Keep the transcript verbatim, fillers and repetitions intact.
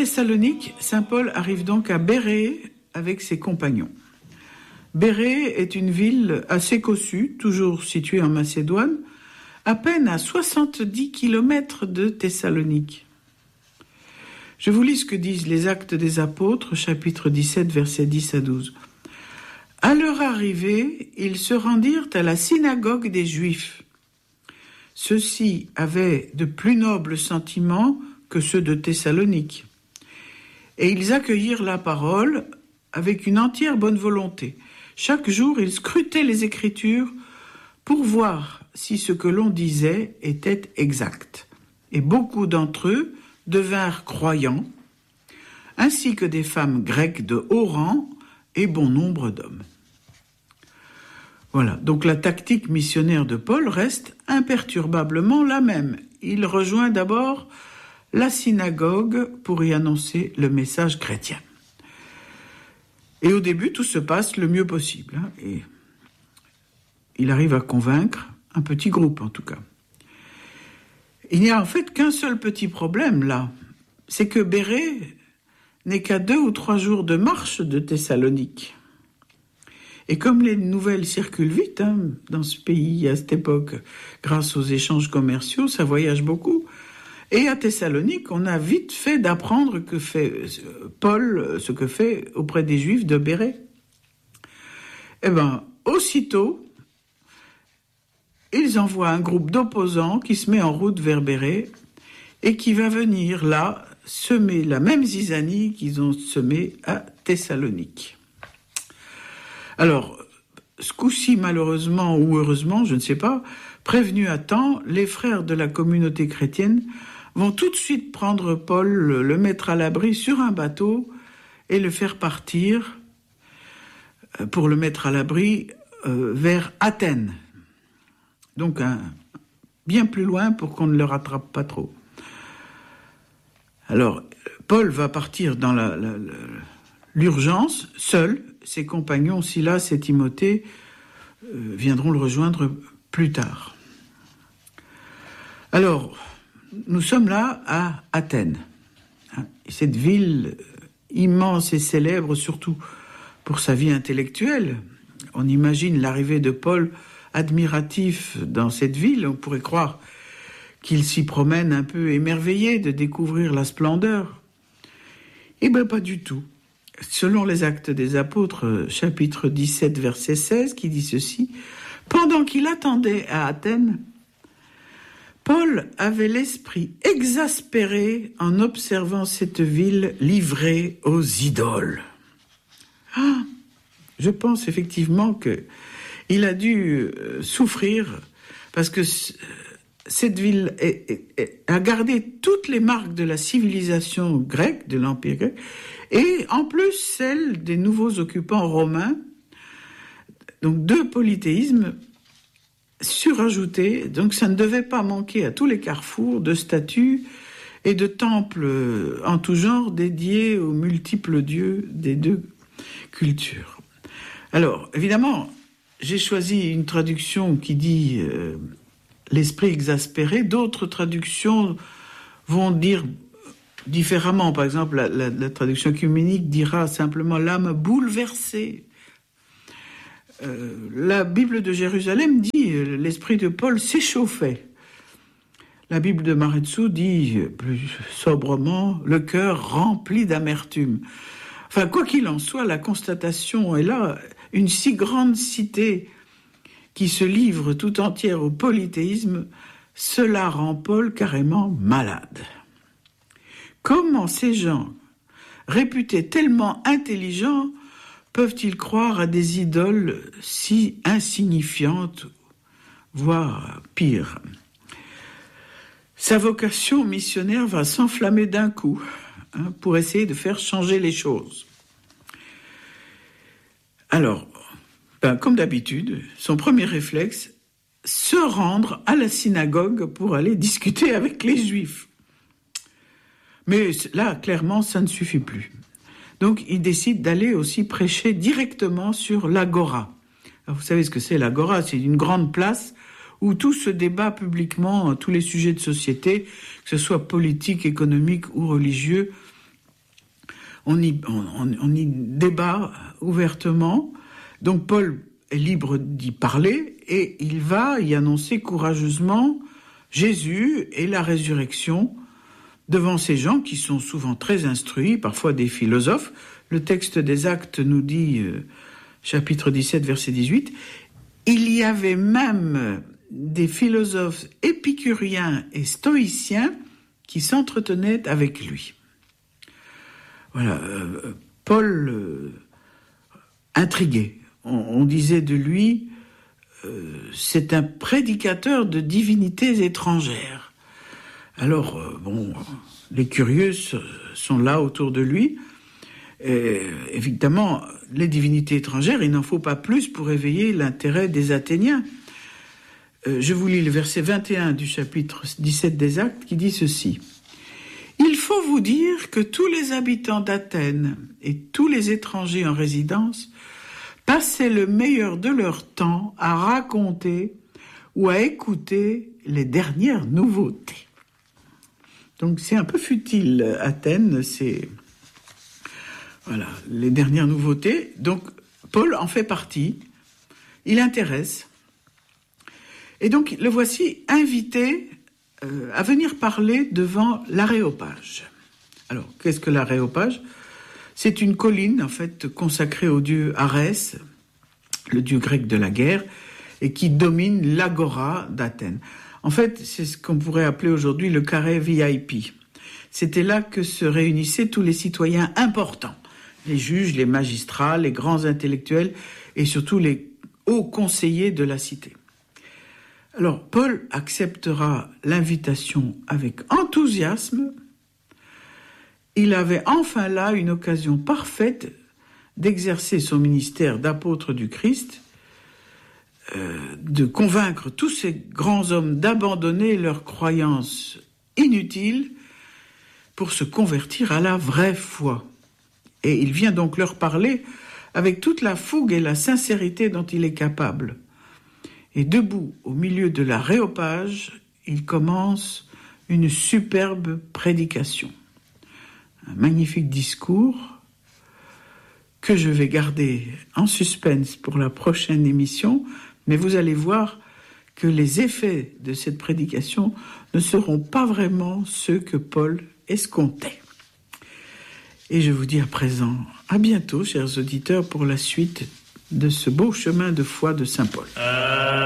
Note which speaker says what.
Speaker 1: Thessalonique, saint Paul arrive donc à Bérée avec ses compagnons. Bérée est une ville assez cossue, toujours située en Macédoine, à peine à soixante-dix kilomètres de Thessalonique. Je vous lis ce que disent les Actes des Apôtres, chapitre dix-sept, versets dix à douze. À leur arrivée, ils se rendirent à la synagogue des Juifs. Ceux-ci avaient de plus nobles sentiments que ceux de Thessalonique. Et ils accueillirent la parole avec une entière bonne volonté. Chaque jour, ils scrutaient les Écritures pour voir si ce que l'on disait était exact. Et beaucoup d'entre eux devinrent croyants, ainsi que des femmes grecques de haut rang et bon nombre d'hommes. Voilà, donc la tactique missionnaire de Paul reste imperturbablement la même. Il rejoint d'abord la synagogue pour y annoncer le message chrétien. Et au début, tout se passe le mieux possible. Hein, et il arrive à convaincre un petit groupe, en tout cas. Il n'y a en fait qu'un seul petit problème, là. C'est que Bérée n'est qu'à deux ou trois jours de marche de Thessalonique. Et comme les nouvelles circulent vite hein, dans ce pays à cette époque, grâce aux échanges commerciaux, ça voyage beaucoup. Et à Thessalonique, on a vite fait d'apprendre que fait Paul, ce que fait auprès des Juifs de Bérée. Eh bien, aussitôt, ils envoient un groupe d'opposants qui se met en route vers Bérée et qui va venir là semer la même zizanie qu'ils ont semée à Thessalonique. Alors, ce coup-ci, malheureusement ou heureusement, je ne sais pas, prévenus à temps, les frères de la communauté chrétienne vont tout de suite prendre Paul, le mettre à l'abri sur un bateau et le faire partir pour le mettre à l'abri euh, vers Athènes. Donc, un, bien plus loin pour qu'on ne le rattrape pas trop. Alors, Paul va partir dans la, la, la, l'urgence, seul. Ses compagnons, Silas et Timothée, euh, viendront le rejoindre plus tard. Alors, nous sommes là à Athènes. Cette ville immense et célèbre, surtout pour sa vie intellectuelle. On imagine l'arrivée de Paul admiratif dans cette ville. On pourrait croire qu'il s'y promène un peu émerveillé de découvrir la splendeur. Eh bien, pas du tout. Selon les Actes des Apôtres, chapitre dix-sept, verset seize, qui dit ceci, « Pendant qu'il attendait à Athènes, Paul avait l'esprit exaspéré en observant cette ville livrée aux idoles. » Ah, je pense effectivement qu'il a dû souffrir parce que cette ville est, est, est, a gardé toutes les marques de la civilisation grecque, de l'Empire grec, et en plus celle des nouveaux occupants romains, donc deux polythéismes surajoutés, donc ça ne devait pas manquer à tous les carrefours de statues et de temples en tout genre dédiés aux multiples dieux des deux cultures. Alors, évidemment, j'ai choisi une traduction qui dit euh, l'esprit exaspéré, d'autres traductions vont dire différemment. Par exemple, la, la, la traduction œcuménique dira simplement l'âme bouleversée. Euh, la Bible de Jérusalem dit euh, l'esprit de Paul s'échauffait. La Bible de Maretsu dit plus sobrement le cœur rempli d'amertume. Enfin, quoi qu'il en soit, la constatation est là. Une si grande cité qui se livre tout entière au polythéisme, cela rend Paul carrément malade. Comment ces gens, réputés tellement intelligents, peuvent-ils croire à des idoles si insignifiantes, voire pire ? Sa vocation missionnaire va s'enflammer d'un coup hein, pour essayer de faire changer les choses. Alors, ben, comme d'habitude, son premier réflexe, se rendre à la synagogue pour aller discuter avec les Juifs. Mais là, clairement, ça ne suffit plus. Donc, il décide d'aller aussi prêcher directement sur l'Agora. Alors, vous savez ce que c'est l'Agora ? C'est une grande place où tout se débat publiquement, tous les sujets de société, que ce soit politique, économique ou religieux, on y, on, on y débat ouvertement. Donc Paul est libre d'y parler et il va y annoncer courageusement Jésus et la résurrection devant ces gens qui sont souvent très instruits, parfois des philosophes. Le texte des Actes nous dit, euh, chapitre dix-sept, verset dix-huit, il y avait même des philosophes épicuriens et stoïciens qui s'entretenaient avec lui. Voilà, euh, Paul euh, intrigué. On, on disait de lui, euh, c'est un prédicateur de divinités étrangères. Alors, euh, bon, les curieux sont là autour de lui. Et, évidemment, les divinités étrangères, il n'en faut pas plus pour éveiller l'intérêt des Athéniens. Euh, je vous lis le verset vingt et un du chapitre dix-sept des Actes qui dit ceci. « Il faut vous dire que tous les habitants d'Athènes et tous les étrangers en résidence passaient le meilleur de leur temps à raconter ou à écouter les dernières nouveautés. » Donc c'est un peu futile, Athènes, c'est... Voilà, les dernières nouveautés. Donc, Paul en fait partie. Il intéresse. Et donc, le voici invité euh, à venir parler devant l'Aréopage. Alors, qu'est-ce que l'Aréopage ? C'est une colline, en fait, consacrée au dieu Arès, le dieu grec de la guerre, et qui domine l'agora d'Athènes. En fait, c'est ce qu'on pourrait appeler aujourd'hui le carré V I P. C'était là que se réunissaient tous les citoyens importants. Les juges, les magistrats, les grands intellectuels et surtout les hauts conseillers de la cité. Alors, Paul acceptera l'invitation avec enthousiasme. Il avait enfin là une occasion parfaite d'exercer son ministère d'apôtre du Christ, euh, de convaincre tous ces grands hommes d'abandonner leurs croyances inutiles pour se convertir à la vraie foi. Et il vient donc leur parler avec toute la fougue et la sincérité dont il est capable. Et debout, au milieu de l'Aréopage, il commence une superbe prédication. Un magnifique discours que je vais garder en suspense pour la prochaine émission, mais vous allez voir que les effets de cette prédication ne seront pas vraiment ceux que Paul escomptait. Et je vous dis à présent, à bientôt, chers auditeurs, pour la suite de ce beau chemin de foi de Saint Paul. Euh...